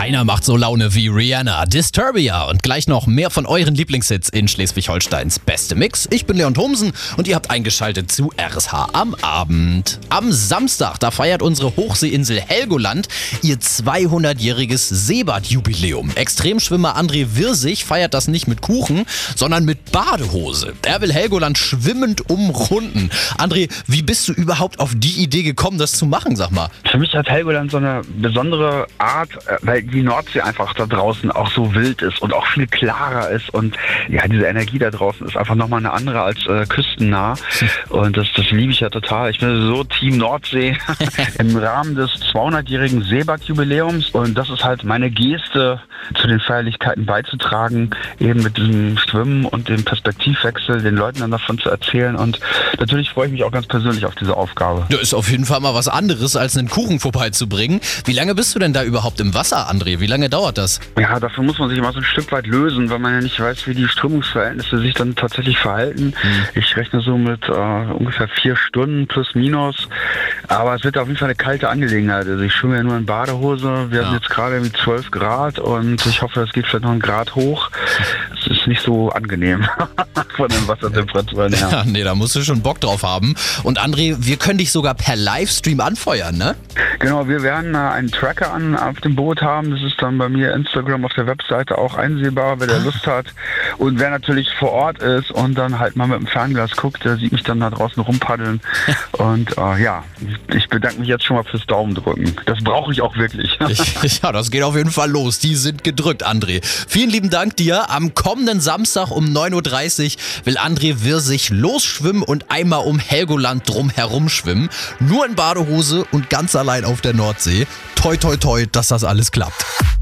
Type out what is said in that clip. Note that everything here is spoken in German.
Keiner macht so Laune wie Rihanna, Disturbia und gleich noch mehr von euren Lieblingshits in Schleswig-Holsteins beste Mix. Ich bin Leon Thomsen und ihr habt eingeschaltet zu RSH am Abend. Am Samstag, da feiert unsere Hochseeinsel Helgoland ihr 200-jähriges Seebad-Jubiläum. Extremschwimmer André Wirsig feiert das nicht mit Kuchen, sondern mit Badehose. Er will Helgoland schwimmend umrunden. André, wie bist du überhaupt auf die Idee gekommen, das zu machen, sag mal? Für mich hat Helgoland so eine besondere Art, weil die Nordsee einfach da draußen auch so wild ist und auch viel klarer ist und ja, diese Energie da draußen ist einfach nochmal eine andere als küstennah und das liebe ich ja total. Ich bin so Team Nordsee im Rahmen des 200-jährigen Seebad-Jubiläums und das ist halt meine Geste, zu den Feierlichkeiten beizutragen, eben mit diesem Schwimmen und dem Perspektivwechsel, den Leuten dann davon zu erzählen und natürlich freue ich mich auch ganz persönlich auf diese Aufgabe. Das ist auf jeden Fall mal was anderes, als einen Kuchen vorbeizubringen. Wie lange bist du denn da überhaupt im Wasser, André? Wie lange dauert das? Ja, dafür muss man sich immer so ein Stück weit lösen, weil man ja nicht weiß, wie die Strömungsverhältnisse sich dann tatsächlich verhalten. Ich rechne so mit ungefähr 4 Stunden plus minus, aber es wird auf jeden Fall eine kalte Angelegenheit. Also ich schwimme ja nur in Badehose, wir haben jetzt gerade 12 Grad und ich hoffe, es geht vielleicht noch 1 Grad hoch. Es ist nicht so angenehm von den Wassertemperaturen her. Ja, nee, da musst du schon Bock drauf haben. Und André, wir können dich sogar per Livestream anfeuern, ne? Genau, wir werden einen Tracker auf dem Boot haben. Das ist dann bei mir Instagram auf der Webseite auch einsehbar, wer der Lust hat. Und wer natürlich vor Ort ist und dann halt mal mit dem Fernglas guckt, der sieht mich dann da draußen rumpaddeln. Und ja, ich bedanke mich jetzt schon mal fürs Daumendrücken. Das brauche ich auch wirklich. Ja, das geht auf jeden Fall los. Die sind gedrückt, André. Vielen lieben Dank dir. Am kommenden Samstag um 9.30 Uhr will André Wirsig losschwimmen und einmal um Helgoland drum herum schwimmen. Nur in Badehose und ganz allein auf der Nordsee. Toi, toi, toi, dass das alles klappt.